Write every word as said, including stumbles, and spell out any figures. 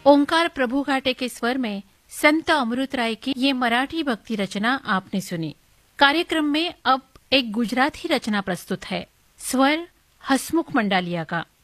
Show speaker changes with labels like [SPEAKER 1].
[SPEAKER 1] ओंकार प्रभु घाटे के स्वर में संत अमृत राय की ये मराठी भक्ति रचना आपने सुनी। कार्यक्रम में अब एक गुजराती रचना प्रस्तुत है। स्वर हसमुख मंडालिया का।